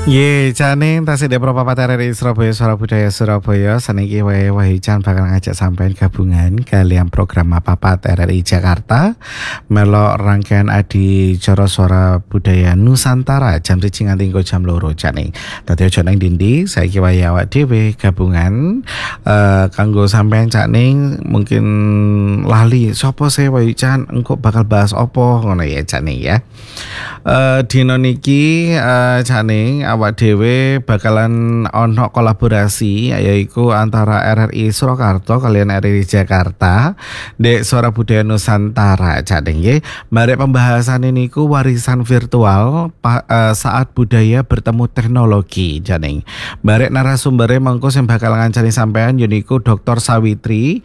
Ye, jane tasih Pro Papat RRI Surabaya Suara Budaya Surabaya saniki wae Wahican bakal ngajak sampean gabungan kalian program Papat RRI Jakarta melok rangkaian adicara suara budaya Nusantara jam 1 nganti jam 2 jane. Dadi aja nang dindi saiki wae awak dhewe gabungan kanggo sampean cakning mungkin lali sapa sih Wahican engko bakal bahas opo ngono ya jane ya. Dino niki jane awak dhewe bakalan ono kolaborasi yaiku antara RRI Surakarta kalian RRI Jakarta Dek Suara Budaya Nusantara jane nggih. Barek pembahasan niku warisan virtual saat budaya bertemu teknologi jane. Barek narasumbere mengko sing bakal ngancani sampean yuniku Dr. Sawitri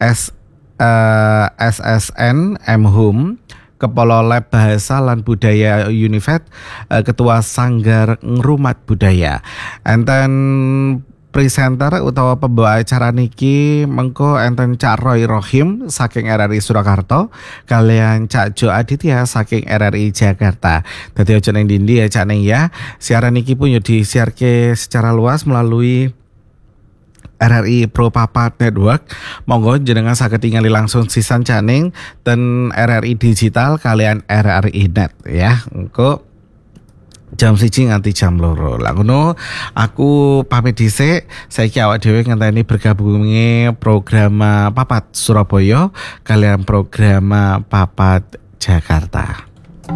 SSN M.Hum Kepala Lab Bahasa lan Budaya Univet, Ketua Sanggar Ngrumat Budaya. Enten presenter utawa pembawa acara niki mengko enten Cak Roy Rohim saking RRI Surakarta kalian Cak Jo Aditya saking RRI Jakarta. Dadi aja ning dindi ya Cak Neng ya. Siaran niki pun yo disiarke secara luas melalui RRI Pro Papat Network. Monggo jenengan saged tingali langsung sisan Caning dan RRI Digital kalian RRI Net ya. Engko jam 1 nganti jam 2. Lah ngono aku pamit dhisik. Saiki awak dhewe ngenteni bergabunge program Papat Surabaya kalian program Papat Jakarta.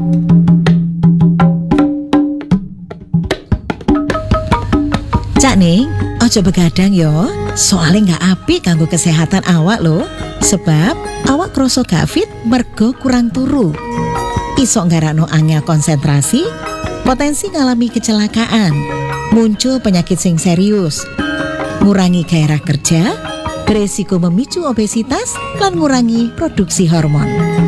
Cak Ning, ojo begadang yo. Soalnya nggak apik kanggo kesehatan awak lo. Sebab awak kroso gak fit mergo kurang turu. Iso nggarakno angel konsentrasi, potensi ngalami kecelakaan, muncul penyakit sing serius, ngurangi gairah kerja, beresiko memicu obesitas, lan ngurangi produksi hormon.